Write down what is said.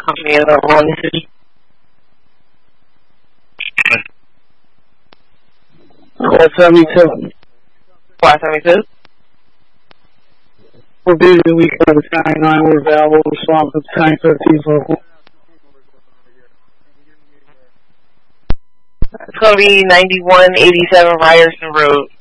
company is on the city. 472. 572. We're busy the weekend with 99. We're available to swap with 913 local. It's going to be 9187 Ryerson Road.